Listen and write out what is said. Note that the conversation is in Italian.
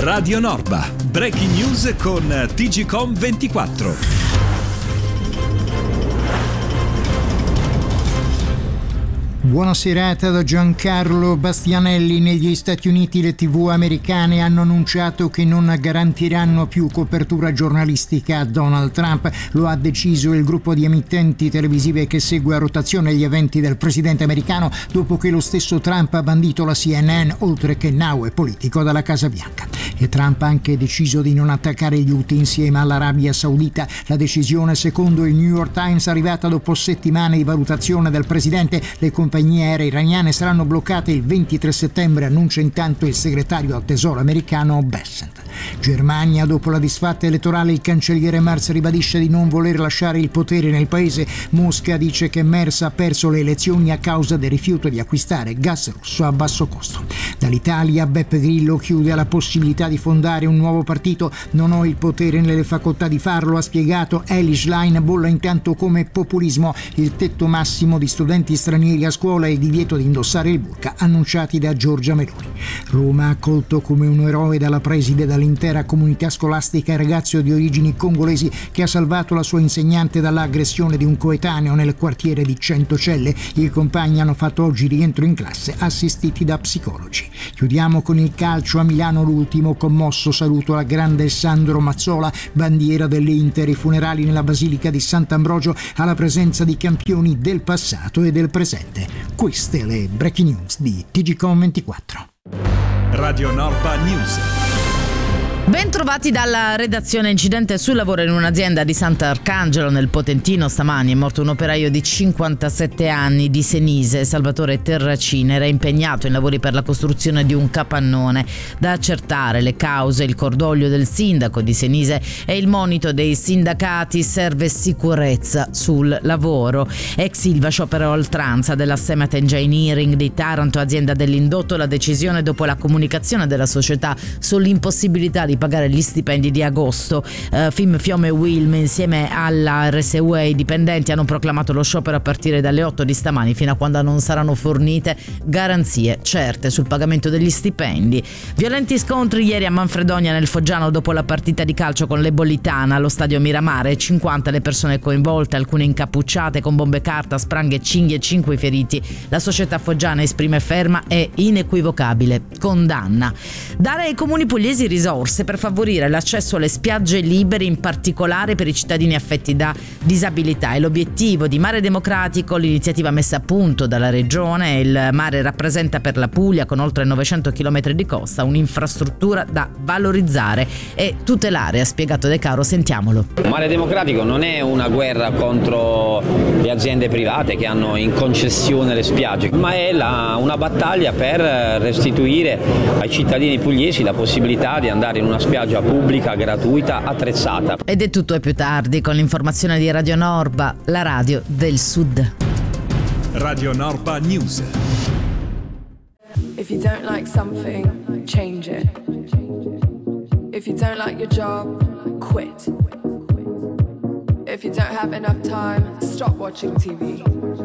Radio Norba, breaking news con TGcom24. Buona serata da Giancarlo Bastianelli. Negli Stati Uniti le TV americane hanno annunciato che non garantiranno più copertura giornalistica a Donald Trump. Lo ha deciso il gruppo di emittenti televisive che segue a rotazione gli eventi del presidente americano, dopo che lo stesso Trump ha bandito la CNN, oltre che Now e Politico, dalla Casa Bianca. E Trump ha anche deciso di non attaccare gli Houthi insieme all'Arabia Saudita. La decisione, secondo il New York Times, è arrivata dopo settimane di valutazione del presidente. Le compagnie aeree iraniane saranno bloccate il 23 settembre, annuncia intanto il segretario al tesoro americano Bessent. Germania, dopo la disfatta elettorale, il cancelliere Merz ribadisce di non voler lasciare il potere nel paese. Mosca dice che Merz ha perso le elezioni a causa del rifiuto di acquistare gas russo a basso costo. Dall'Italia, Beppe Grillo chiude alla possibilità di fondare un nuovo partito. Non ho il potere nelle facoltà di farlo, ha spiegato. Eli Schlein bolla intanto come populismo il tetto massimo di studenti stranieri a scuola e il divieto di indossare il burka annunciati da Giorgia Meloni. Roma ha accolto come un eroe dalla preside dall'intera comunità scolastica il ragazzo di origini congolesi che ha salvato la sua insegnante dall'aggressione di un coetaneo nel quartiere di Centocelle. I compagni hanno fatto oggi rientro in classe assistiti da psicologi. Chiudiamo con il calcio. A Milano l'ultimo commosso saluto alla grande Sandro Mazzola, bandiera dell'Inter. I funerali nella Basilica di Sant'Ambrogio alla presenza di campioni del passato e del presente. Queste le breaking news di TGcom24. Radio Norba News. Ben trovati dalla redazione. Incidente sul lavoro in un'azienda di Sant'Arcangelo nel Potentino. Stamani è morto un operaio di 57 anni di Senise, Salvatore Terracini. Era impegnato in lavori per la costruzione di un capannone. Da accertare le cause, il cordoglio del sindaco di Senise e il monito dei sindacati. Serve sicurezza sul lavoro. Ex Ilva sciopero a oltranza della Semet Engineering di Taranto, azienda dell'indotto. La decisione dopo la comunicazione della società sull'impossibilità di pagare gli stipendi di agosto. FIM, Fiome e Wilm insieme alla RSU e i dipendenti hanno proclamato lo sciopero a partire dalle 8 di stamani fino a quando non saranno fornite garanzie certe sul pagamento degli stipendi. Violenti scontri ieri a Manfredonia nel Foggiano dopo la partita di calcio con l'Ebolitana allo stadio Miramare. 50 le persone coinvolte, alcune incappucciate con bombe carta, spranghe, cinghie e 5 feriti. La società foggiana esprime ferma e inequivocabile condanna. Dare ai comuni pugliesi risorse per favorire l'accesso alle spiagge libere, in particolare per i cittadini affetti da disabilità. È l'obiettivo di Mare Democratico, l'iniziativa messa a punto dalla Regione. Il mare rappresenta per la Puglia, con oltre 900 km di costa, un'infrastruttura da valorizzare e tutelare, ha spiegato De Caro. Sentiamolo. Mare Democratico non è una guerra contro le aziende private che hanno in concessione le spiagge, ma è una battaglia per restituire ai cittadini pugliesi la possibilità di andare in una spiaggia pubblica, gratuita, attrezzata. Ed è tutto, e più tardi con l'informazione di Radio Norba, la radio del Sud. Radio Norba News. If you don't like something, change it. If you don't like your job, quit. If you don't have enough time, stop watching TV.